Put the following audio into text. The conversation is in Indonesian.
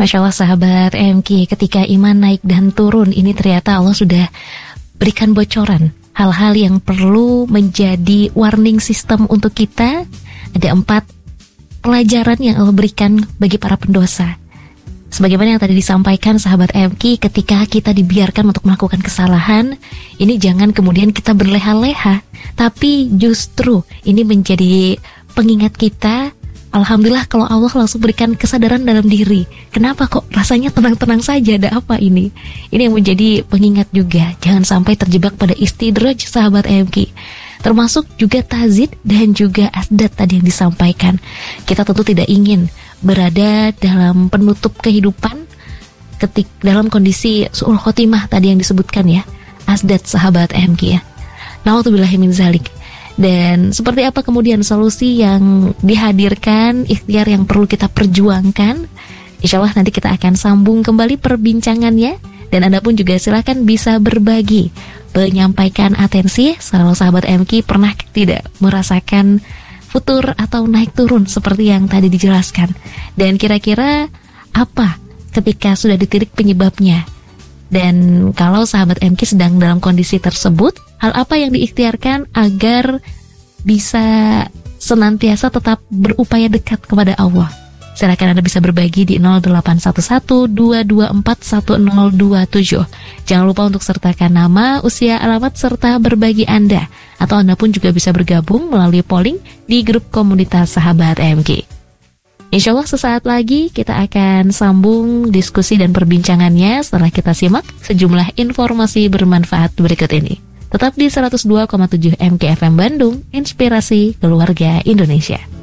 Masya Allah sahabat MK, ketika iman naik dan turun, ini ternyata Allah sudah berikan bocoran hal-hal yang perlu menjadi warning system untuk kita. Ada 4 pelajaran yang Allah berikan bagi para pendosa. Sebagaimana yang tadi disampaikan sahabat MK, ketika kita dibiarkan untuk melakukan kesalahan, ini jangan kemudian kita berleha-leha, tapi justru ini menjadi pengingat kita. Alhamdulillah kalau Allah langsung berikan kesadaran dalam diri. Kenapa kok rasanya tenang-tenang saja, ada apa ini? Ini yang menjadi pengingat juga. Jangan sampai terjebak pada istidraj sahabat MK. Termasuk juga tazid dan juga asdat tadi yang disampaikan. Kita tentu tidak ingin berada dalam penutup kehidupan dalam kondisi su'ul khotimah tadi yang disebutkan ya. Asdat sahabat MK ya. Na'udzubillahi min zalik. Dan seperti apa kemudian solusi yang dihadirkan, ikhtiar yang perlu kita perjuangkan? Insya Allah nanti kita akan sambung kembali perbincangannya. Dan Anda pun juga silahkan bisa berbagi, menyampaikan atensi. Selalu sahabat MK pernah tidak merasakan futur atau naik turun seperti yang tadi dijelaskan? Dan kira-kira apa ketika sudah ditilik penyebabnya? Dan kalau sahabat MK sedang dalam kondisi tersebut, hal apa yang diikhtiarkan agar bisa senantiasa tetap berupaya dekat kepada Allah? Silakan Anda bisa berbagi di 0811-224-1027. Jangan lupa untuk sertakan nama, usia, alamat, serta berbagi Anda. Atau Anda pun juga bisa bergabung melalui polling di grup komunitas sahabat MK. Insya Allah sesaat lagi kita akan sambung diskusi dan perbincangannya setelah kita simak sejumlah informasi bermanfaat berikut ini. Tetap di 102,7 MKFM Bandung, Inspirasi Keluarga Indonesia.